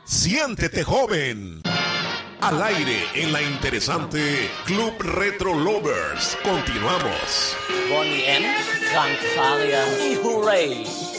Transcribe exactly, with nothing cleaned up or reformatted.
Siéntete joven. Al aire en la interesante Club Retro Lovers. Continuamos. Bonnie M, Frank Farian y Hooray.